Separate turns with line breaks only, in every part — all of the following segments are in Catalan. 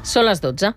Són les 12.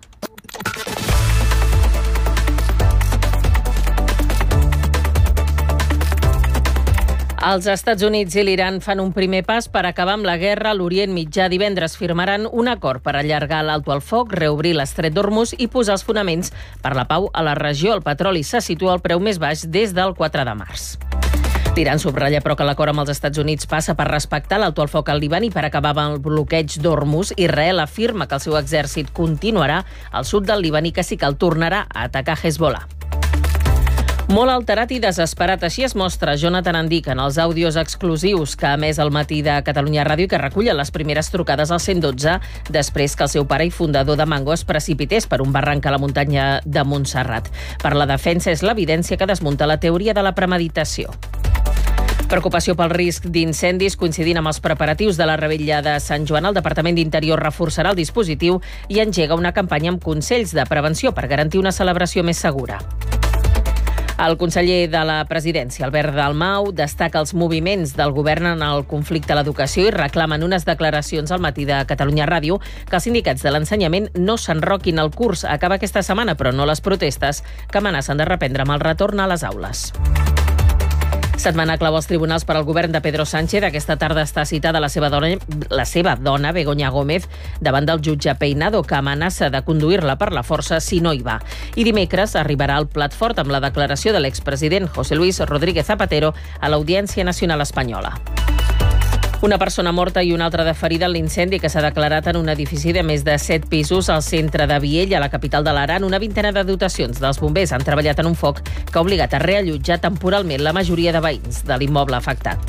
Els Estats Units i l'Iran fan un primer pas per acabar amb la guerra a l'Orient Mitjà. Divendres firmaran un acord per allargar l'alto al foc, reobrir l'estret d'Hormuz i posar els fonaments per la pau a la regió. El petroli se situa al preu més baix des del 4 de març. L'Iran subratlla, però, que l'acord amb els Estats Units passa per respectar l'alto al foc al Líban i per acabar amb el bloqueig d'Hormuz. Israel afirma que el seu exèrcit continuarà al sud del Líban i que si cal tornarà a atacar Hezbollah. Molt alterat i desesperat, així es mostra Jonathan Andic en els àudios exclusius que ha emès al matí de Catalunya Ràdio, que recullen les primeres trucades al 112 després que el seu pare i fundador de Mango es precipités per un barranc a la muntanya de Montserrat. Per la defensa és l'evidència que desmunta la teoria de la premeditació. Preocupació pel risc d'incendis coincidint amb els preparatius de la revetlla de Sant Joan. El Departament d'Interior reforçarà el dispositiu i engega una campanya amb consells de prevenció per garantir una celebració més segura. El conseller de la Presidència, Albert Dalmau, destaca els moviments del govern en el conflicte a l'educació i reclamen unes declaracions al matí de Catalunya Ràdio que els sindicats de l'ensenyament no s'enroquin al curs. Acaba aquesta setmana, però no les protestes que amenacen de reprendre amb el retorn a les aules. Setmana clau als tribunals per al govern de Pedro Sánchez. Aquesta tarda està citada la seva dona, Begoña Gómez, davant del jutge Peinado, que amenaça de conduir-la per la força si no hi va. I dimecres arribarà el plat fort amb la declaració de l'expresident José Luis Rodríguez Zapatero a l'Audiència Nacional Espanyola. Una persona morta i una altra de ferida en l'incendi que s'ha declarat en un edifici de més de 7 pisos al centre de Viella, a la capital de l'Aran. Una vintena de dotacions dels bombers han treballat en un foc que ha obligat a reallotjar temporalment la majoria de veïns de l'immoble afectat.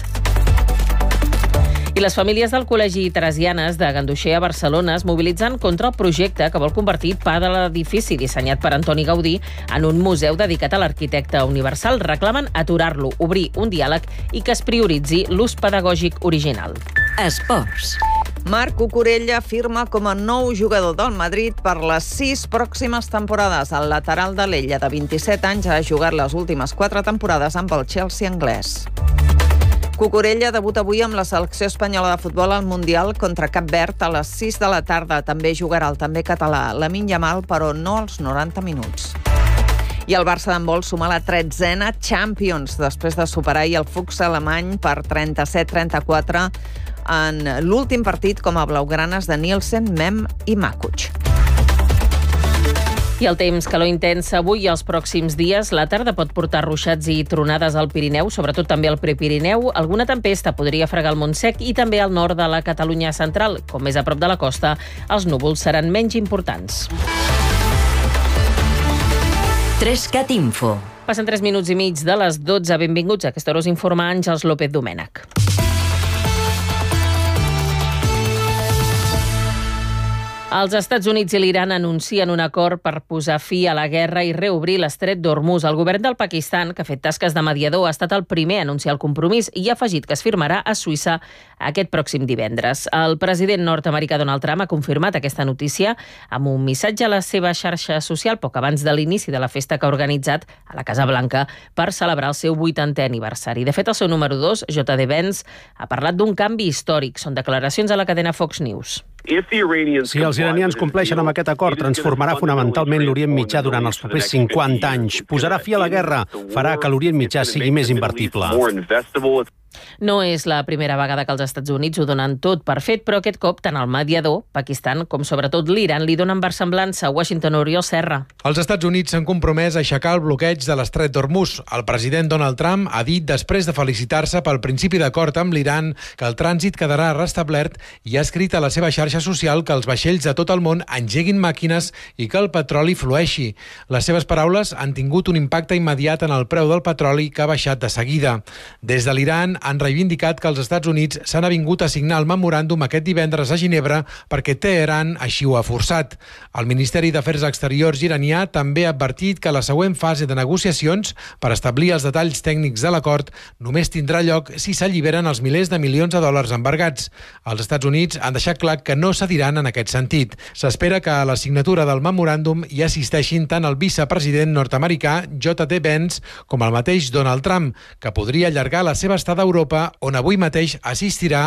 I les famílies del Col·legi Teresianes de Ganduxer a Barcelona es mobilitzen contra el projecte que vol convertir part de l'edifici dissenyat per Antoni Gaudí en un museu dedicat a l'arquitecte universal. Reclamen aturar-lo, obrir un diàleg i que es prioritzi l'ús pedagògic original.
Esports.
Marc Cucurella firma com a nou jugador del Madrid per les 6 pròximes temporades. El lateral de l'Ella, de 27 anys, ha jugat les últimes 4 temporades amb el Chelsea anglès. Cucurella debuta avui amb la selecció espanyola de futbol al Mundial contra Cap Verd a les 6 de la tarda. També jugarà el també català Lamine Yamal, però no als 90 minuts. I el Barça d'handbol suma la 13a Champions després de superar ahir el Fuchs alemany per 37-34 en l'últim partit com a blaugranes de Nielsen, Mem i Makuch.
I el temps, calor intensa avui i els pròxims dies. La tarda pot portar ruixats i tronades al Pirineu, sobretot també al Prepirineu. Alguna tempesta podria fregar el Montsec i també al nord de la Catalunya central. Com més a prop de la costa, els núvols seran menys importants.
3CAT Info.
Passen 3 minuts i mig de les 12. Benvinguts. A aquesta hora us informa Àngels López Domènech. Els Estats Units i l'Iran anuncien un acord per posar fi a la guerra i reobrir l'estret d'Hormuz. El govern del Pakistan, que ha fet tasques de mediador, ha estat el primer a anunciar el compromís i ha afegit que es firmarà a Suïssa aquest pròxim divendres. El president nord-americà Donald Trump ha confirmat aquesta notícia amb un missatge a la seva xarxa social poc abans de l'inici de la festa que ha organitzat a la Casa Blanca per celebrar el seu 80è aniversari. De fet, el seu número 2, J.D. Vance, ha parlat d'un canvi històric. Són declaracions a la cadena Fox News.
Si els iranians compleixen amb aquest acord, transformarà fonamentalment l'Orient Mitjà durant els propers 50 anys. Posarà fi a la guerra, farà que l'Orient Mitjà sigui més invertible.
No és la primera vegada que els Estats Units ho donen tot per fet, però aquest cop tant el mediador, Pakistan, com sobretot l'Iran, li donen versemblança. Washington, Oriol Serra.
Els Estats Units s'han compromès a aixecar el bloqueig de l'estret d'Hormuz. El president Donald Trump ha dit, després de felicitar-se pel principi d'acord amb l'Iran, que el trànsit quedarà restablert i ha escrit a la seva xarxa social que els vaixells de tot el món engeguin màquines i que el petroli flueixi. Les seves paraules han tingut un impacte immediat en el preu del petroli, que ha baixat de seguida. Des de l'Iran han reivindicat que els Estats Units s'han avingut a signar el memoràndum aquest divendres a Ginebra perquè Teheran així ho ha forçat. El Ministeri d'Afers Exteriors iranià també ha advertit que la següent fase de negociacions per establir els detalls tècnics de l'acord només tindrà lloc si s'alliberen els milers de milions de dòlars embargats. Els Estats Units han deixat clar que no cediran en aquest sentit. S'espera que a la signatura del memoràndum hi assisteixin tant el vicepresident nord-americà J.D. Vance com el mateix Donald Trump, que podria allargar la seva estada a Europa, on avui mateix assistirà